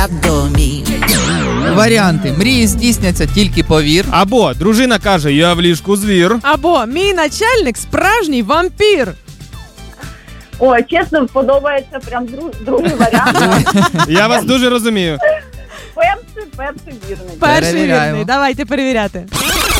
Варіанти. Мрії здійсняться, тільки повір. Або дружина каже, я в ліжку звір. Або мій начальник справжній вампір. Ой, чесно, подобається прям другий варіант. Я вас дуже розумію. Перший вірний. Перший Перевіряємо. вірний. Давайте перевіряти.